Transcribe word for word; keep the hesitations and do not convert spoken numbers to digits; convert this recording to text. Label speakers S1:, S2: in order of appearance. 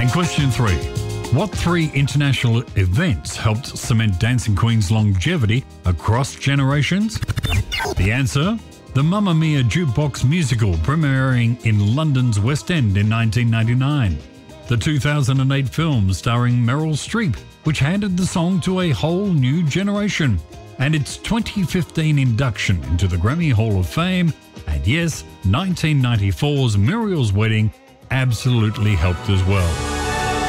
S1: And question three. What three international events helped cement Dancing Queen's longevity across generations? The answer? The Mamma Mia jukebox musical premiering in London's West End in nineteen ninety-nine. The two thousand eight film starring Meryl Streep, which handed the song to a whole new generation. And its twenty fifteen induction into the Grammy Hall of Fame. And yes, nineteen ninety-four's Muriel's Wedding absolutely helped as well.